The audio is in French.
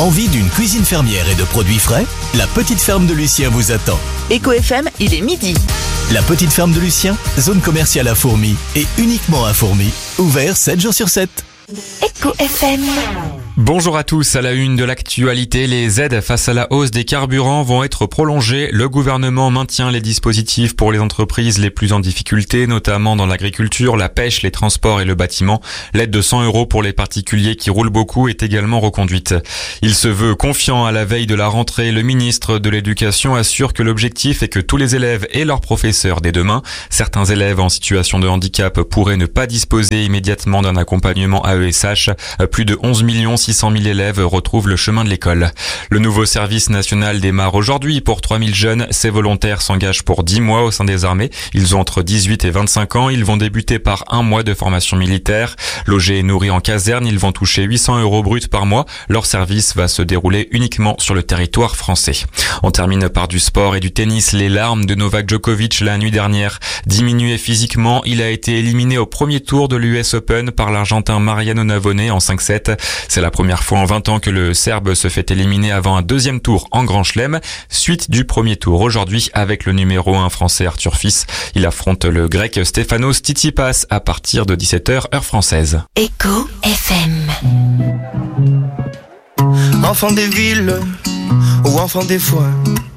Envie d'une cuisine fermière et de produits frais? La petite ferme de Lucien vous attend. Éco FM, il est midi. La petite ferme de Lucien, zone commerciale à Fourmies et uniquement à Fourmies. Ouvert 7 jours sur 7. Éco FM. Bonjour à tous, à la une de l'actualité, les aides face à la hausse des carburants vont être prolongées. Le gouvernement maintient les dispositifs pour les entreprises les plus en difficulté, notamment dans l'agriculture, la pêche, les transports et le bâtiment. L'aide de 100 € pour les particuliers qui roulent beaucoup est également reconduite. Il se veut confiant à la veille de la rentrée. Le ministre de l'Éducation assure que l'objectif est que tous les élèves et leurs professeurs dès demain. Certains élèves en situation de handicap pourraient ne pas disposer immédiatement d'un accompagnement AESH. Plus de 11 600 000 élèves retrouvent le chemin de l'école. Le nouveau service national démarre aujourd'hui pour 3000 jeunes. Ces volontaires s'engagent pour 10 mois au sein des armées. Ils ont entre 18 et 25 ans. Ils vont débuter par 1 mois de formation militaire. Logés et nourris en caserne, ils vont toucher 800 € bruts par mois. Leur service va se dérouler uniquement sur le territoire français. On termine par du sport et du tennis. Les larmes de Novak Djokovic la nuit dernière. Diminué physiquement, il a été éliminé au premier tour de l'US Open par l'Argentin Mariano Navone en 5-7. C'est la première fois en 20 ans que le Serbe se fait éliminer avant un deuxième tour en Grand Chelem. Suite du premier tour aujourd'hui avec le numéro 1 français Arthur Fils. Il affronte le grec Stefanos Tsitsipas à partir de 17h heure française. Éco FM. Enfant des villes ou enfant des foins,